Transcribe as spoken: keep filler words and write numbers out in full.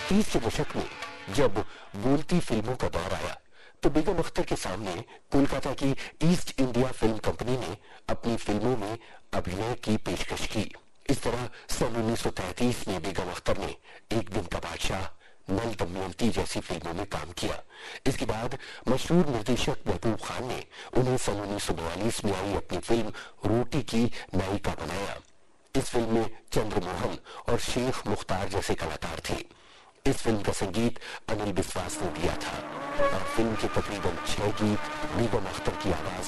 तीस के दशक में जब बोलती फिल्मों का दौर आया तो बेगम अख्तर के सामने कोलकाता की ईस्ट इंडिया फिल्म कंपनी ने अपनी फिल्मों में अभिनय की पेशकश की। इस तरह सन उन्नीस सौ तैंतीस में बेगम अख्तर ने एक दिन का बादशाह, नल दमयंती जैसी फिल्मों में काम किया। इसके बाद मशहूर निर्देशक महबूब खान ने उन्हें सन उन्नीस सौ बयालीस में आई अपनी फिल्म रोटी की नायिका बनाया। इस फिल्म में चंद्रमोहन और शेख मुख्तार जैसे कलाकार थे। इस फिल्म का संगीत अनिल बिस्वास ने दिया था और फिल्म के तकरीबन छह गीत बेगम अख्तर की आवाज